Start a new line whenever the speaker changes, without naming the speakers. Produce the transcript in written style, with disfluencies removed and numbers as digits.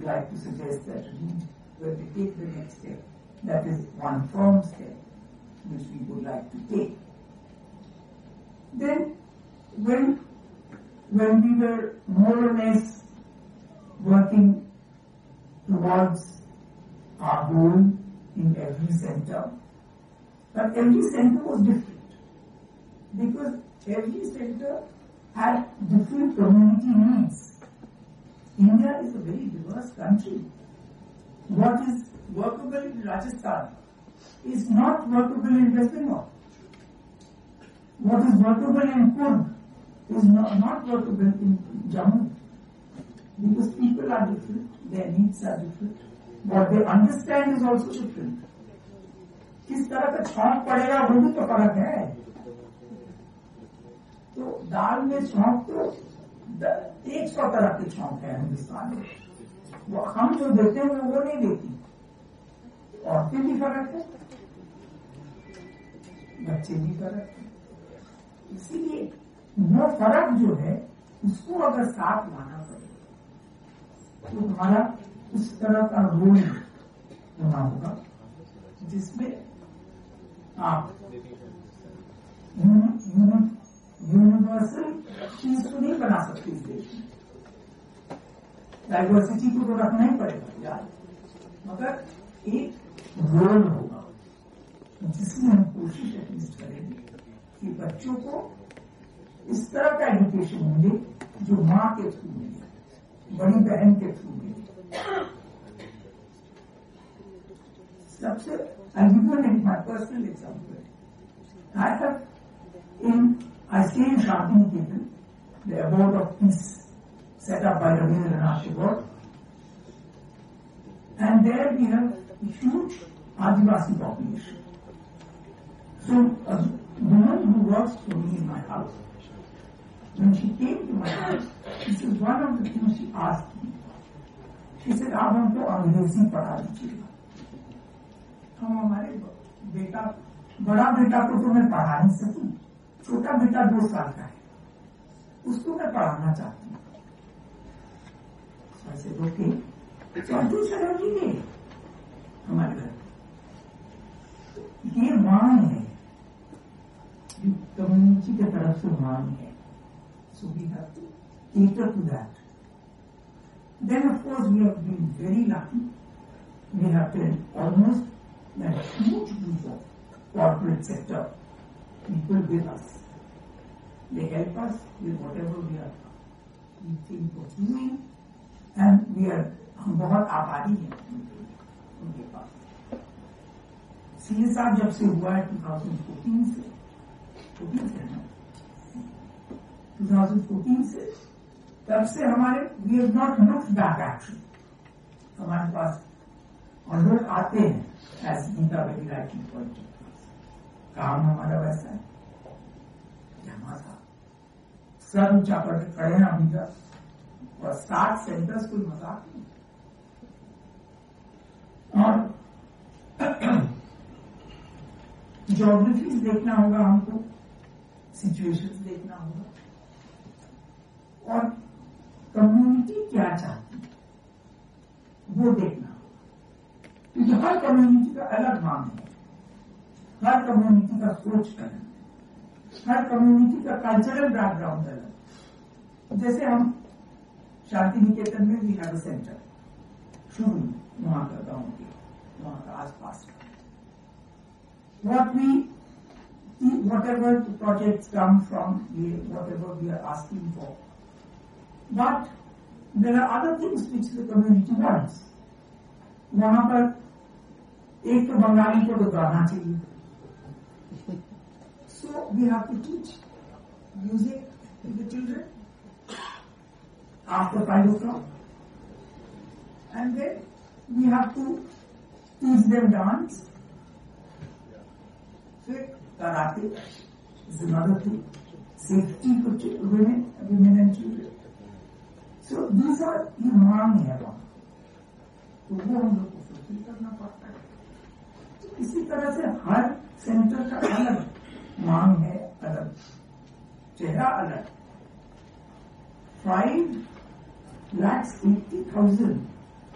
like to suggest that when we take the next step, that is one firm step, which we would like to take. Then, when we were more or less working towards our goal in every center, but every center was different, because every center had different community needs. India is a very diverse country. What is workable in Rajasthan is not workable in West Bengal. What is workable in Kurd is not workable in Jammu. Because people are different, their needs are different. What they understand is also different. किस तरह का छौंक पड़ेगा वो भी तो फर्क है. तो दाल में छौंक तो 100 तरह के छौंक है हिंदुस्तान में. वो हम जो देते हैं वो नहीं देती. औरतें भी फर्क है, बच्चे भी फर्क है. इसीलिए वो फर्क जो है उसको अगर साथ लाना पड़ेगा तो हमारा उस तरह का रोल होना होगा जिसमें आप यूनिवर्सल चीज तो नहीं बना सकते इस देश में. डाइवर्सिटी को तो रखना ही पड़ेगा यार, मगर एक रोल होगा जिसमें हम कोशिश एटलीस्ट करेंगे कि बच्चों को इस तरह का एजुकेशन मिले जो माँ के थ्रू मिले, बड़ी बहन के थ्रू मिले. सबसे I'll give you my personal example. I stay in Shantiniketan, the abode of peace set up by Rabindranath Tagore, and there we have a huge Adivasi population. So a woman who works for me in my house, when she came to my house, this is one of the things she asked me. She said, आप हमको अंग्रेजी पढ़ा दीजिएगा. हम हमारे बेटा, बड़ा बेटा को तो मैं पढ़ा नहीं सकूं, छोटा बेटा 2 साल का है, उसको मैं पढ़ाना चाहती हूँ. ऐसे ओके, तो चलेगी हमारे घर. ये मांग है, कम्युनिटी की तरफ से मांग है. So we have to cater to that. Then of course we have been very lucky. We have been almost a huge group of corporate sector people with us. They help us with whatever we think of doing, and हम बहुत आभारी हैं उनके पास. CA साहब जब से हुआ है 2014 से 2014 से, तब से हमारे we have not looked back actually. हमारे पास और लोग आते हैं as Nita very rightly pointed out. काम हमारा वैसा है, जमा था सर ऊंचा करके खड़े हैं अभी तक, और 60 सेंटर्स कोई मजाक नहीं. और ज्योग्राफीज देखना होगा हमको, सिचुएशंस देखना होगा, और कम्युनिटी क्या चाहती है वो देखना होगा. क्योंकि हर कम्युनिटी का अलग मांग है, हर कम्युनिटी का सोच अलग है, हर कम्युनिटी का कल्चरल बैकग्राउंड अलग. जैसे हम शांति निकेतन में भी हैव अ सेंटर शुरू वहां का गांव के वहां का आसपास. Whatever the projects come from, whatever we are asking for. But there are other things which the community wants. वहां पर एक तो बंगाली को तो गाना चाहिए. So we have to teach music to the children after 5 o'clock. And then we have to teach them dance. Karate is another thing. Safety for women and children. So these are ये मांग है वहाँ, तो वो हम लोग को fulfil करना पड़ता है. तो इसी तरह से हर सेंटर का अलग मांग है, अलग चेहरा अलग. 5,80,000